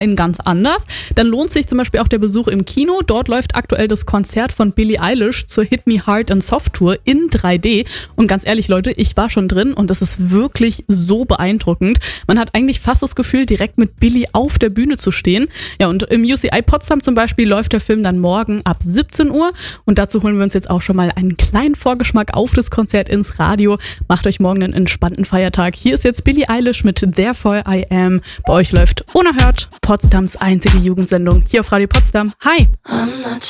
in ganz anders, dann lohnt sich zum Beispiel auch der Besuch im Kino. Dort läuft aktuell das Konzert von Billie Eilish zur Hit Me Hard and Soft Tour in 3D. Und ganz ehrlich, Leute, ich war schon drin und das ist wirklich so beeindruckend. Man hat eigentlich fast das Gefühl, direkt mit Billie auf der Bühne zu stehen. Ja, und im UCI Potsdam zum Beispiel läuft der Film dann morgen ab 17 Uhr. Und dazu holen wir uns jetzt auch schon mal einen kleinen Vorgeschmack auf das Konzert ins Radio. Macht euch morgen einen entspannten Feiertag. Hier ist jetzt Billie Eilish mit Therefore I Am. Bei euch läuft Unerhört, Potsdams einzige Jugendsendung hier auf Radio Potsdam. Hi!